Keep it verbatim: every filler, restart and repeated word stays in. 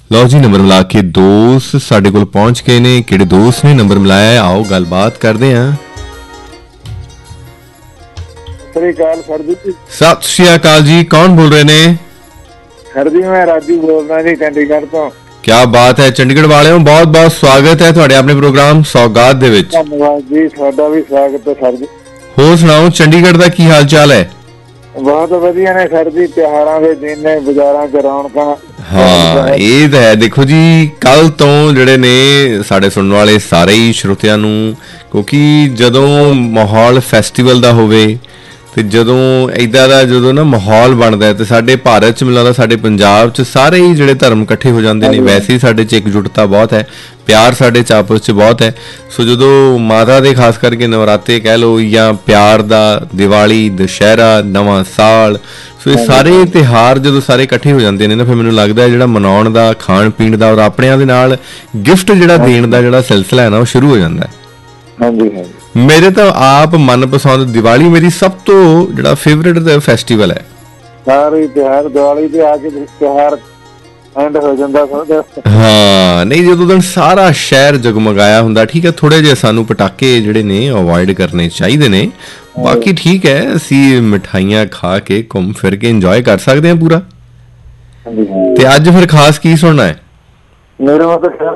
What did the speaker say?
ਲਓ ਜੀ, ਨੰਬਰ ਮਿਲਾ ਕੇ ਦੋਸਤ ਸਾਡੇ ਕੋਲ ਪਹੁੰਚ ਗਏ ਨੇ। ਕਿਹੜੇ ਦੋਸਤ ਨੇ ਨੰਬਰ ਮਿਲਾਇਆ, ਆਓ ਗੱਲਬਾਤ ਕਰਦੇ ਹਾਂ। ਸਤਿ ਸ੍ਰੀ ਅਕਾਲ ਜੀ, ਕੌਣ ਬੋਲ ਰਹੇ ਨੇ? ਸਰ ਜੀ ਮੈਂ ਰਾਜੂ ਬੋਲਦਾ ਜੀ, ਚੰਡੀਗੜ੍ਹ ਤੋਂ। ਕਿਆ ਬਾਤ ਹੈ, ਚੰਡੀਗੜ੍ਹ ਵਾਲਿਓ ਬਹੁਤ ਬਹੁਤ ਸਵਾਗਤ ਹੈ ਤੁਹਾਡੇ ਆਪਣੇ ਪ੍ਰੋਗਰਾਮ ਸੌਗਾਤ ਦੇ ਵਿੱਚ। ਧੰਨਵਾਦ ਜੀ, ਤੁਹਾਡਾ ਵੀ ਸਵਾਗਤ ਹੈ ਸਰ ਜੀ। ਹੋਰ ਸੁਣਾਓ, ਚੰਡੀਗੜ੍ਹ ਦਾ ਕੀ ਹਾਲ ਚਾਲ ਹੈ? ਬਹੁਤ ਵਧੀਆ ਨੇ ਸਰ ਜੀ, ਤਿਉਹਾਰਾਂ ਦੇ ਦਿਨ ਨੇ, ਬਾਜ਼ਾਰਾਂ ਚ ਰੌਣਕਾਂ। ਹਾਂ, ਇਹ ਤਾਂ ਹੈ। ਦੇਖੋ ਜੀ, ਕੱਲ ਤੋਂ ਜਿਹੜੇ ਨੇ ਸਾਡੇ ਸੁਣਨ ਵਾਲੇ ਸਾਰੇ ਹੀ ਸਰੋਤਿਆਂ ਨੂੰ, ਕਿਉਂਕਿ ਜਦੋਂ ਮਾਹੌਲ ਫੈਸਟੀਵਲ ਦਾ ਹੋਵੇ ਤੇ ਜਦੋਂ ਇੱਦਾਂ ਦਾ ਜਦੋਂ ਨਾ ਮਾਹੌਲ ਬਣਦਾ ਤੇ ਸਾਡੇ ਭਾਰਤ 'ਚ ਮਿਲਦਾ, ਸਾਡੇ ਪੰਜਾਬ 'ਚ ਸਾਰੇ ਹੀ ਜਿਹੜੇ ਧਰਮ ਇਕੱਠੇ ਹੋ ਜਾਂਦੇ ਨੇ। ਵੈਸੇ ਹੀ ਸਾਡੇ 'ਚ ਇਕਜੁੱਟਤਾ ਬਹੁਤ ਹੈ, ਪਿਆਰ ਸਾਡੇ 'ਚ ਆਪਸ 'ਚ ਬਹੁਤ ਹੈ। ਸੋ ਜਦੋਂ ਮਾਤਾ ਦੇ ਖਾਸ ਕਰਕੇ ਨਵਰਾਤੇ ਕਹਿ ਲਓ, ਜਾਂ ਪਿਆਰ ਦਾ ਦੀਵਾਲੀ, ਦੁਸ਼ਹਿਰਾ, ਨਵਾਂ ਸਾਲ, ਸੋ ਇਹ ਸਾਰੇ ਤਿਉਹਾਰ ਜਦੋਂ ਸਾਰੇ ਇਕੱਠੇ ਹੋ ਜਾਂਦੇ ਨੇ ਨਾ, ਫਿਰ ਮੈਨੂੰ ਲੱਗਦਾ ਜਿਹੜਾ ਮਨਾਉਣ ਦਾ, ਖਾਣ ਪੀਣ ਦਾ ਔਰ ਆਪਣਿਆਂ ਦੇ ਨਾਲ ਗਿਫਟ ਜਿਹੜਾ ਦੇਣ ਦਾ ਜਿਹੜਾ ਸਿਲਸਿਲਾ ਹੈ ਨਾ, ਉਹ ਸ਼ੁਰੂ ਹੋ ਜਾਂਦਾ ਹੈ। ਹਾਂਜੀ ਹਾਂਜੀ, ਮੇਰੇ ਤਾਂ ਆਪ ਮਨਪਸੰਦ ਦੀਵਾਲੀ ਮੇਰੀ ਸਭ ਤੋਂ ਜਿਹੜਾ ਫੇਵਰੇਟ ਫੈਸਟੀਵਲ ਹੈ। ਸਾਰੇ ਤਿਉਹਾਰ ਦੀਵਾਲੀ ਤੇ ਆ ਕੇ ਤਿਉਹਾਰ ਐਂਡ ਹੋ ਜਾਂਦਾ ਸਮਝੋ। ਹਾਂ, ਨਹੀਂ, ਜਦੋਂ ਦਿਨ ਸਾਰਾ ਸ਼ਹਿਰ ਜਗਮਗਾਇਆ ਹੁੰਦਾ। ਠੀਕ ਹੈ, ਥੋੜੇ ਜਿਹੇ ਸਾਨੂੰ ਪਟਾਕੇ ਜਿਹੜੇ ਨੇ ਅਵੋਇਡ ਕਰਨੇ ਚਾਹੀਦੇ ਨੇ, ਬਾਕੀ ਠੀਕ ਹੈ, ਅਸੀਂ ਮਿਠਾਈਆਂ ਖਾ ਕੇ ਘੁੰਮ ਫਿਰ ਕੇ ਇੰਜੋਏ ਕਰ ਸਕਦੇ ਹਾਂ ਪੂਰਾ। ਤੇ ਅੱਜ ਫਿਰ ਖਾਸ ਕੀ ਸੁਣਨਾ ਹੈ? ਮੇਰੇ ਮਤਲਬ